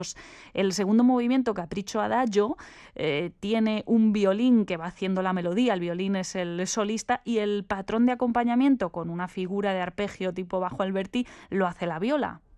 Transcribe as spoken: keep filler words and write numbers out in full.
El segundo movimiento, Capriccio Adagio, eh, tiene un violín que va haciendo la melodía, el violín es el solista, y el patrón de acompañamiento con una figura de arpegio tipo bajo Alberti lo hace la viola.